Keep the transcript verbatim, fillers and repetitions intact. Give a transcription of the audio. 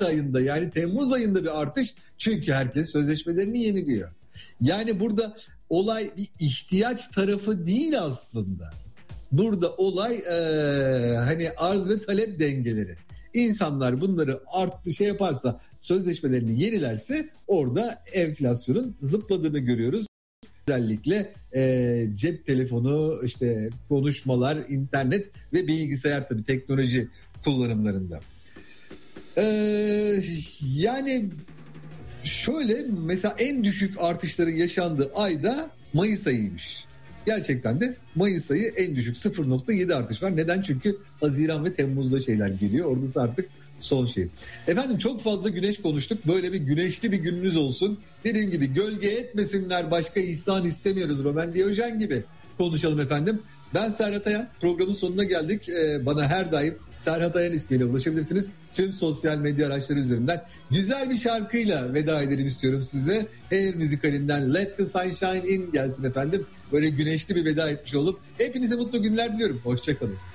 altı ayında yani Temmuz ayında bir artış. Çünkü herkes sözleşmelerini yeniliyor. Yani burada olay bir ihtiyaç tarafı değil aslında. Burada olay ee, hani arz ve talep dengeleri. İnsanlar bunları arttı şey yaparsa, sözleşmelerini yenilerse orada enflasyonun zıpladığını görüyoruz. Özellikle e, cep telefonu, işte konuşmalar, internet ve bilgisayar, tabii teknoloji kullanımlarında. Ee, yani şöyle mesela en düşük artışların yaşandığı ayda Mayıs ayıymış. Gerçekten de Mayıs ayı en düşük sıfır nokta yedi artış var. Neden? Çünkü Haziran ve Temmuz'da şeyler geliyor. Orası artık son şey. Efendim çok fazla güneş konuştuk. Böyle bir güneşli bir gününüz olsun. Dediğim gibi gölge etmesinler, başka ihsan istemiyoruz. Roman Diyojen gibi konuşalım efendim. Ben Serhat Ayan. Programın sonuna geldik. Ee, bana her daim Serhat Ayan ismiyle ulaşabilirsiniz. Tüm sosyal medya araçları üzerinden. Güzel bir şarkıyla veda edelim istiyorum size. Air müzikalinden Let the Sunshine In gelsin efendim. Böyle güneşli bir veda etmiş olup hepinize mutlu günler diliyorum. Hoşçakalın.